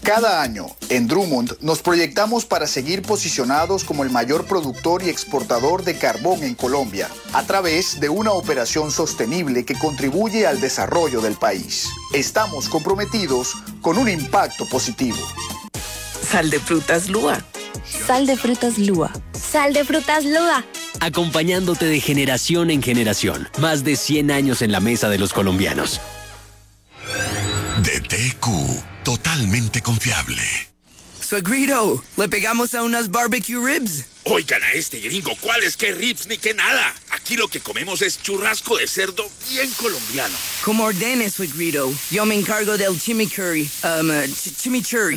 Cada año, en Drummond, nos proyectamos para seguir posicionados como el mayor productor y exportador de carbón en Colombia, a través de una operación sostenible que contribuye al desarrollo del país. Estamos comprometidos con un impacto positivo. Sal de frutas Lua. Sal de frutas Lua. Sal de frutas Lua. Acompañándote de generación en generación. Más de 100 años en la mesa de los colombianos. DTQ, totalmente confiable. Suegrito, ¿le pegamos a unas barbecue ribs? Oigan a este gringo, ¿cuáles qué ribs ni qué nada? Aquí lo que comemos es churrasco de cerdo bien colombiano. Como ordene, suegrito. Yo me encargo del chimichurri. Chimichurri.